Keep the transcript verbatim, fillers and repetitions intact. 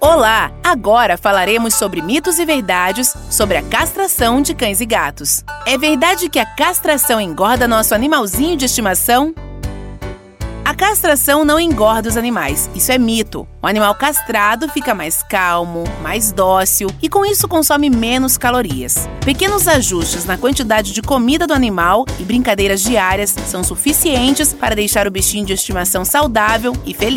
Olá! Agora falaremos sobre mitos e verdades sobre a castração de cães e gatos. É verdade que a castração engorda nosso animalzinho de estimação? A castração não engorda os animais, isso é mito. O animal castrado fica mais calmo, mais dócil e com isso consome menos calorias. Pequenos ajustes na quantidade de comida do animal e brincadeiras diárias são suficientes para deixar o bichinho de estimação saudável e feliz.